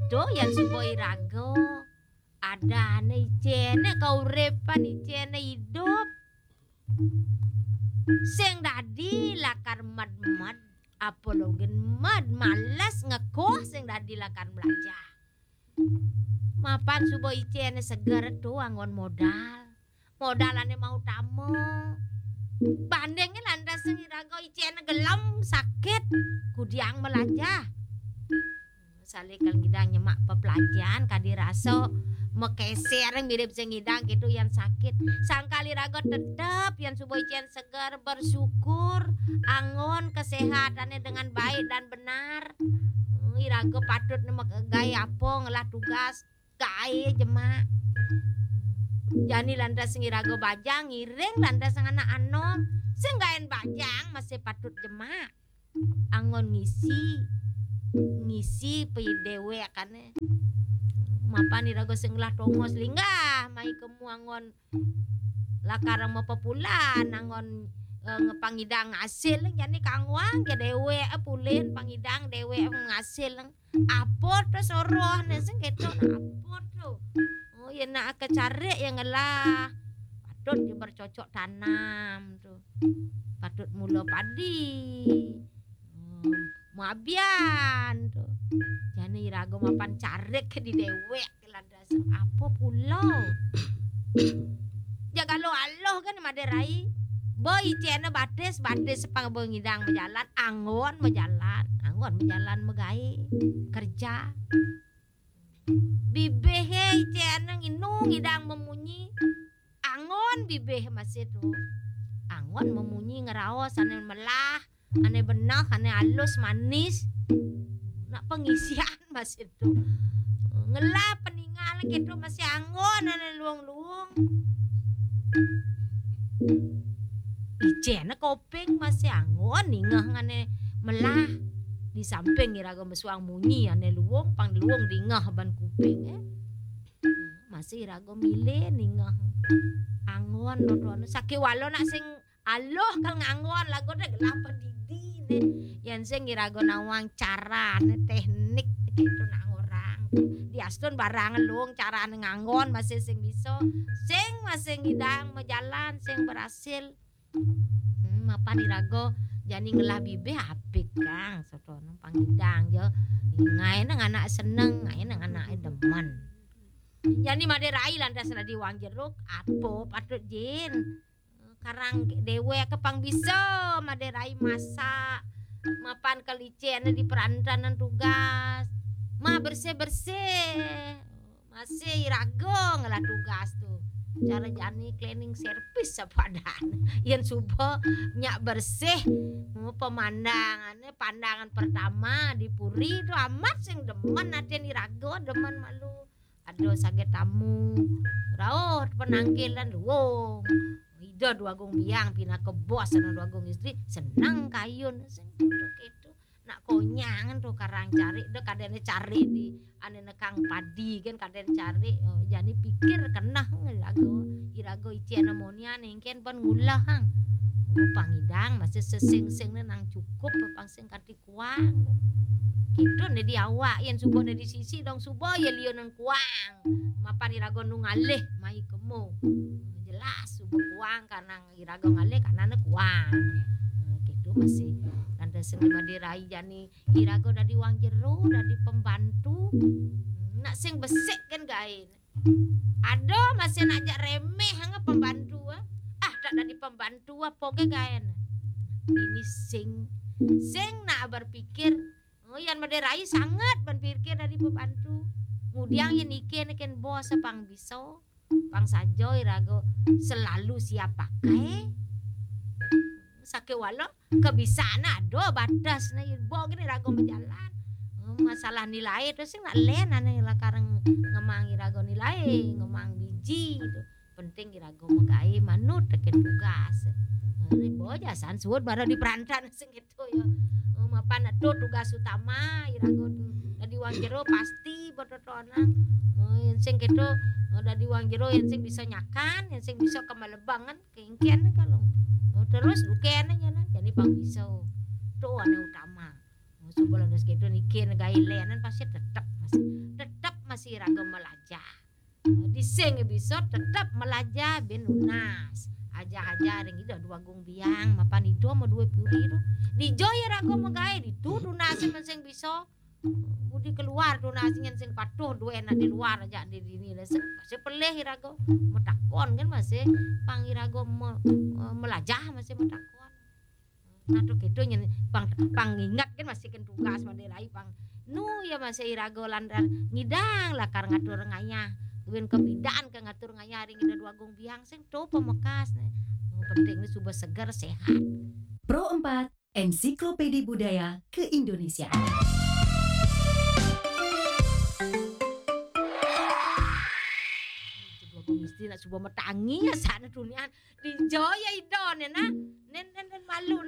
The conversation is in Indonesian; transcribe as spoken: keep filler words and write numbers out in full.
ado yang subo irago ada ne icene kaurepan icene hidup sing dadi lakar mad-mad apologen mad malas ngekoh sing dadi lakar belajar mapan subo icene seger tuh angon modal modalane mau tamu bandengnya landas sing irago icene gelam sakit kudiang melajah salikal ngidang nyemak pepelajaran kadiraso mekeser mirip sing ngidang gitu yang sakit sangkali rago tetep yang subuh icen segar bersyukur angon kesehatannya dengan baik dan benar irago patut nemek gaya apa ngelah tugas gaya jemak jani landas sing irago bajang ngiring landas sang anak anom sing gaen bajang masih patut jemak angon ngisi ngisi pe dewe akane mapan irago sing lah tongos linggah mai kemu angon lakarang mau populan angon e, ngepangidang ngasil jani kangwang ge dewe pulin pangidang dewe ngasil apot to soroh ne sing keto apot to oh ya nak kecare yang ngelah patut dia bercocok tanam tuh patut mula padi hmm. Mabian tuh jane irago mapan carek di dewek landas apa pulau jaga lo aloh kan maderai boy cene bates bates sepang bengidang berjalan angon berjalan angon berjalan megai kerja bibeh cene nginung ngidang memunyi angon bibeh masih tuh angon memunyi ngeraos ane melah ane benah, ane halus, manis nak pengisian masih itu ngelap peninggal gitu masih angon ane luang-luang icena kopeng masih angon ningah ane melah di samping irago mesuang munyi ane luang pang luang dingah ban kuping eh masih irago milih ningah angon dodo sakit walo nak sing aloh kang angon lagu deh gelapa didi nih yang sing irago nawang cara nih teknik gitu nang orang diastun barang luang cara ngangon masih sing bisa sing masih ngidang mejalan sing berhasil hmm, mapan irago jani ngelah bibe apik kang soto nang pangidang jo ngai nang anak seneng ngai nang anak demen jani maderai landas di wang jeruk apa patut jin karang dewe kepang bisa maderai masak mapan kelicen di perantanan tugas mah bersih bersih masih irago ngelah tugas tuh cara jani cleaning service sepadan yang subuh nyak bersih pemandangannya pandangan pertama di puri itu amat sing demen aten irago demen malu aduh sakit tamu raut penangkilan luwung ida dua gong biang pina ke bos dan dua gong istri senang kayun sing gitu nak konyangan tuh karang cari dek kadene cari di ane nekang padi kan kadene cari oh, jani pikir kena ngelago irago icen amonia nengken pan ngulah hang oh, pangidang masih sesing-sing nang cukup pangsing kati kuang gitu nih di awak yang subuh nih di sisi dong subuh ya lion nang kuang mapan irago nungaleh mai kemu jelas subuh kuang karena irago ngaleh karena kuang nah, gitu masih lantas seni madirai jani irago dari wang jero dari pembantu nak sing besek kan gain ada masih najak remeh hanga pembantu ah tak dari pembantu apa ke gain ini sing sing nak berpikir oh yang madirai sangat berpikir dari pembantu kemudian yang ikan ikan bos sepang biso pang sajo irago selalu siap pakai sake walo kebisaan ado batas na bo gini irago berjalan masalah nilai itu sing nak len ane lakareng ngemang irago nilai ngemang biji itu penting irago megai manut teken tugas ini bojasan suut baru di perantan sing itu ya mapan itu tugas utama irago di wang jero pasti bototonang sing gitu udah di wang jero yang sing bisa nyakan yang sing bisa kemalebangan kengkian kalau terus luken aja nah jadi pang bisa tuh ane utama sebelum das gitu nikin gailenan pasti tetap masih masih raga melajah. Diseng bisa tetap melajah benunas. Aja-aja ring itu dua gong biang mapan itu mau dua puri itu. Di joya raga megai itu dunasi masing bisa. Budi keluar donasinya sing patuh dua enak di luar aja di sini lah masih peleh irago metakon kan masih pang irago me, melajah masih metakon nah tuh gitu nyen pang pang ingat kan masih kan tugas mandelai pang nu ya masih irago landan ngidang lah kar ngatur nganya ben kebidaan ke ngatur nganya ring ida dua gong biang sing to pemekas nih penting ini subah segar sehat. Pro empat Ensiklopedia Budaya Keindonesiaan. Mesti nak cuba metangi ya sana dunia di joya idon ya nah nen nen nen malu